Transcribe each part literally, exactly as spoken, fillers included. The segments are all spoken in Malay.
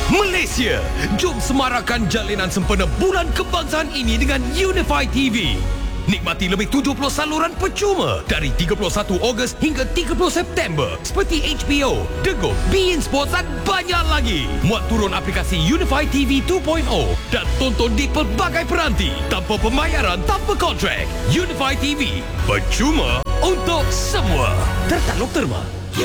Malaysia, jom semarakkan jalinan sempena Bulan Kebangsaan ini dengan Unify T V. Nikmati lebih tujuh puluh saluran percuma dari tiga puluh satu Ogos hingga tiga puluh September seperti H B O, Dego, beIN Sports dan banyak lagi. Muat turun aplikasi Unify T V dua titik kosong dan tonton di pelbagai peranti tanpa pembayaran, tanpa kontrak. Unify T V, percuma untuk semua. Tertaluk terma.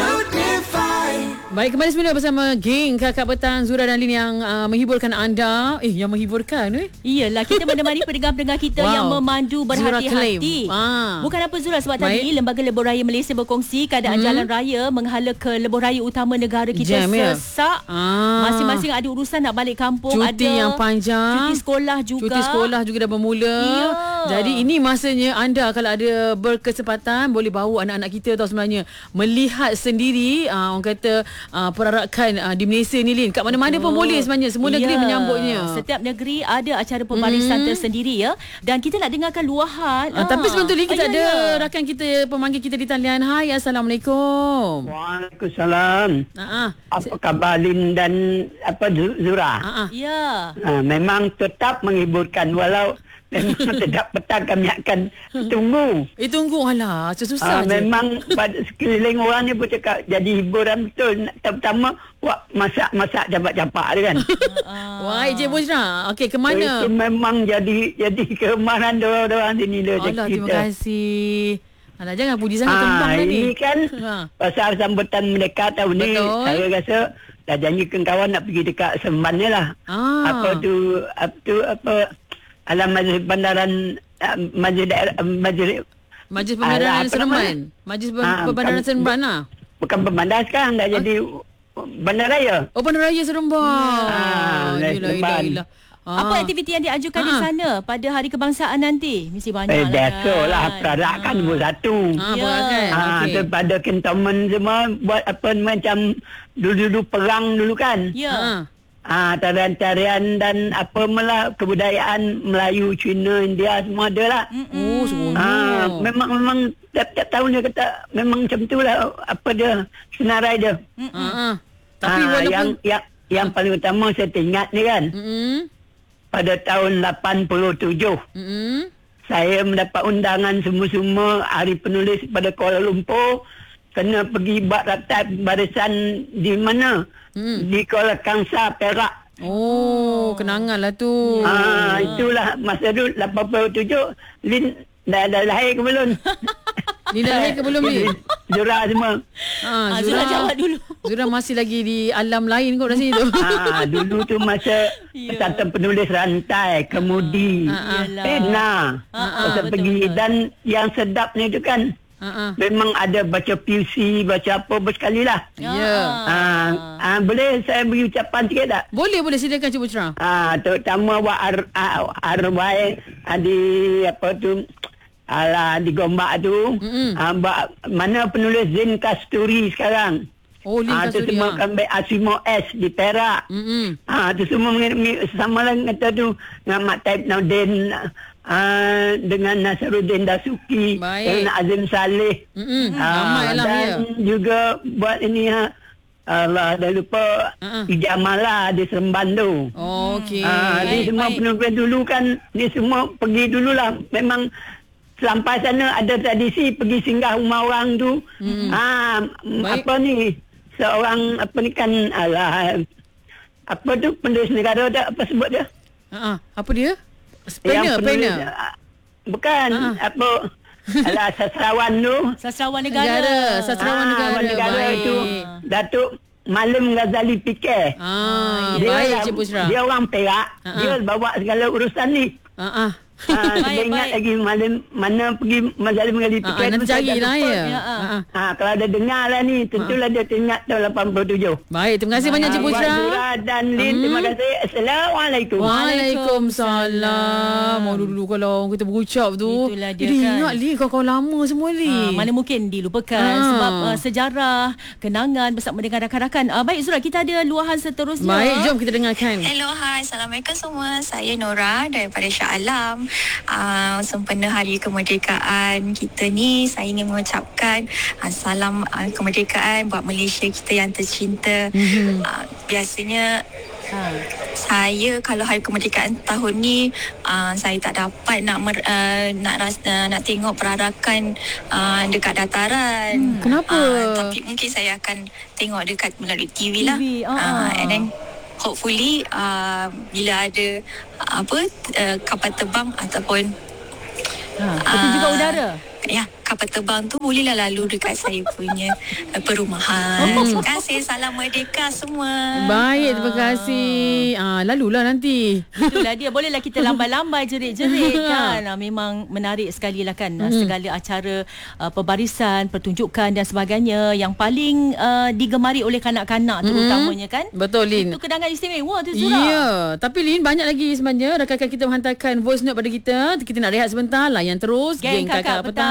Unify. Baik, kembali semula bersama geng Kakak Petang, Zura dan Lin yang uh, menghiburkan anda. Eh, yang menghiburkan eh? Iyalah, kita menemani pendengar-pendengar kita wow. yang memandu berhati-hati. Ah. Bukan apa Zura, sebab Baik. tadi Lembaga Lebuh Raya Malaysia berkongsi keadaan hmm. jalan raya menghala ke lebuh raya utama negara kita Jam, sesak. Ya? Ah. Masing-masing ada urusan nak balik kampung. Cuti ada yang panjang. Cuti sekolah juga. Cuti sekolah juga dah bermula. Ya. Jadi ini masanya anda kalau ada berkesempatan boleh bawa anak-anak kita tau sebenarnya. Melihat sendiri, uh, orang kata Uh, perarakan uh, di Malaysia ni, Lin. Kat mana-mana oh. pun boleh sebenarnya. Semua negeri yeah. menyambutnya. Setiap negeri ada acara pembarisan mm. tersendiri ya. Dan kita nak dengarkan luahan. Uh, ah. Tapi sebelum tu, Lin, kita oh, ada ya, ya. rakan kita, pemanggil kita di talian. Hai, Assalamualaikum. Waalaikumsalam. Uh-huh. Apa khabar Lin dan apa Zura? Uh-huh. Ya. Uh, memang tetap menghiburkan walau memang setiap petang kami akan tunggu. Eh tunggu alah, susah uh, je. Memang pada sekeliling orang ni pun cakap jadi hiburan betul. Terutama wak masak-masak capak-capak dia kan. Wah, Encik Bushra. Okey, ke mana? Itu memang jadi jadi kemaran orang-orang sini dah. Allah, terima kasih. Alah, jangan puji sangat kembang dah ni. Ini kan ha. pasal sambutan Merdeka tahun ni. Saya rasa dah janjikan kawan nak pergi dekat Seremban ni lah. Ah. Apa tu, apa tu, apa alam majlis bandaran uh, majlis daerah uh, majlis majlis pembandaran Seremban. Majlis ha, pembandaran Seremban lah. Bukan pembandar sekarang dah ha? jadi bandaraya. Oh, bandaraya Seremban. Ha, gila, gila, gila. Ah. Apa aktiviti yang diajukan ah. di sana pada hari kebangsaan nanti? Mesti banyak eh, lah. Biasalah, kan? Perarakan ah. pun satu. Ah, ya. Kan? Ah, okay. Daripada kentomen semua buat apa macam dulu-dulu perang dulu kan. Ya. Ah. Ah, tarian-tarian dan apa malah kebudayaan Melayu, Cina, India semua ada lah. Oh, semua. Ah, memang memang tiap-tiap tahun dia kata memang macam tu lah apa dia senarai dia. Ah, tapi ah, walaupun yang yang yang paling utama saya teringat ni kan. Mm-hmm. Pada tahun lapan puluh tujuh. Mm-hmm. Saya mendapat undangan semua-semua hari penulis pada Kuala Lumpur. Kena pergi buat rapat barisan di mana? Hmm. Di Kuala Kangsar, Perak. Oh, kenangan lah tu. Ah, itulah masa tu lapan puluh tujuh. Lin dah, dah lahir ke belum? Lin dah lahir ke belum ni? Zura semua. Ah, Zura, Zura jawab dulu. Zura masih lagi di alam lain kot dah sini tu. Ah, dulu tu masa yeah. Persatuan Penulis Rantai, kemudi, ah, pena. Ah, ah, betul, pergi betul. Dan yang sedapnya tu kan. Uh-uh. Memang ada baca P U C, baca apa bersekali lah. Ya. Yeah. Uh, uh, boleh saya beri ucapan sikit tak? Boleh, boleh. Silakan Cik Bushra. Uh, terutama buat ar, uh, arwah uh, di apa tu, ala di Gombak tu. Mm-hmm. Uh, buat, mana penulis Zin Kasturi sekarang. Oh, Lin uh, Kasturi. Itu semua kan baik Asimo S di Perak. Mm-hmm. Uh, itu semua sama lah kata tu. Dengan Mak Taib Naudin. Uh, dengan Nasaruddin Dasuki, dengan Azim Saleh, mm-hmm. uh, dan ya. juga buat ini ha, Allah dah lupa uh-uh. Ijamala di Seremban tu. Oh, okey. Uh, ni semua penulis dulu kan, ni semua pergi dululah. Memang sampai sana ada tradisi pergi singgah rumah orang tu. Mm-hmm. Uh, apa ni seorang apa ni kan alah, apa tu penulis negara tak apa sebut dia? Uh-uh. Apa dia? Pena, pena. Bukan ha. apa alah sastrawan tu. Sastrawan negara. negara. Sastrawan ha, negara. negara itu Datuk Malim Ghazali Pikir. Ah, dia baik orang, Cik Bushra. Dia orang Perak. Ha. Dia bawa segala urusan ni. Ha ah. Ha, saya ingat baik. Lagi Malim mana pergi Mazalim Ghazali Pikir. Ha, nanti carilah ya. ya ha. Ha, kalau ada dengar lah ni, tentulah ha. dia teringat tahun lapan puluh tujuh. Baik, terima kasih ha. banyak Cik Bushra. Zura dan Lin, hmm. terima kasih. Assalamualaikum. Waalaikumsalam. Oh, dulu kalau kita berucap tu. Itulah dia eh, kan. Ingat Lin, kau-kau lama semua ni. Ha, mana mungkin dilupakan ha. sebab uh, sejarah, kenangan bersama dengan rakan-rakan. Uh, baik Zura, kita ada luahan seterusnya. Baik, jom kita dengarkan. Hello, hai. Assalamualaikum semua. Saya Nora daripada Shah Alam. Uh, sempena Hari Kemerdekaan kita ni, saya ingin mengucapkan uh, salam uh, kemerdekaan buat Malaysia kita yang tercinta. Mm-hmm. Uh, biasanya Ha. Saya kalau hari kemerdekaan tahun ni uh, saya tak dapat nak mer, uh, nak ras, uh, nak tengok perarakan uh, dekat dataran. Hmm, kenapa? Uh, tapi mungkin saya akan tengok dekat melalui T V lah. T V, uh, uh, and then hopefully uh, bila ada uh, apa uh, kapal terbang ataupun ha. Pertunjukan uh, udara. Ya, kapal terbang tu bolehlah lalu dekat saya punya uh, perumahan. Terima kasih. Salam merdeka semua. Baik, terima kasih. Ah, lalulah nanti. Itulah dia. Bolehlah kita lambai-lambai, jerit-jerit kan. Ah, memang menarik sekali lah kan. Hmm. Segala acara uh, pembarisan, pertunjukan dan sebagainya yang paling uh, digemari oleh kanak-kanak terutamanya kan. Betul, Lin. Itu kenangan istimewa tu, Zura. Ya, tapi Lin, banyak lagi sebenarnya rakan-rakan kita menghantarkan voice note pada kita. Kita nak rehat sebentar. Layan terus Geng Kakak Petang.